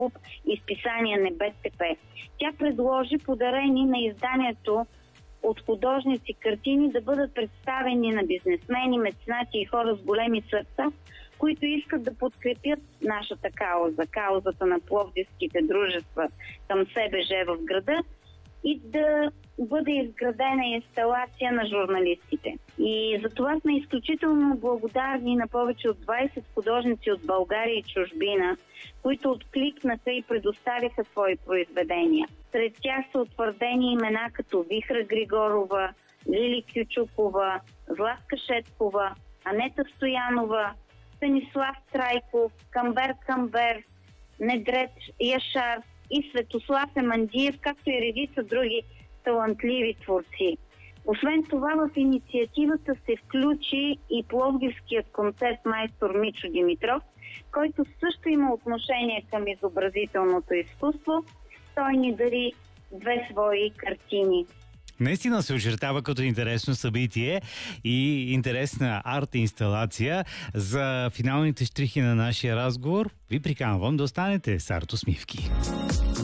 клуб и списание НБТП. Тя предложи подарени на изданието от художници картини да бъдат представени на бизнесмени, меценати и хора с големи сърца, които искат да подкрепят нашата кауза, каузата на пловдивските дружества към СБЖ в града, и да бъде изградена инсталация на журналистите. И за това сме изключително благодарни на повече от 20 художници от България и чужбина, които откликнаха и предоставиха свои произведения. Сред тях са утвърдени имена като Вихра Григорова, Лили Кючукова, Златка Шеткова, Анета Стоянова, Станислав Трайков, Камбер Камбер, Недрет Яшар и Светослав Емандиев, както и редица други талантливи творци. Освен това, в инициативата се включи и пловдивският концерт майстор Мичо Димитров, който също има отношение към изобразителното изкуство. Той ни дари 2 свои картини. Наистина се очертава като интересно събитие и интересна арт-инсталация. За финалните щрихи на нашия разговор ви приканвам да останете с Арт Усмивки.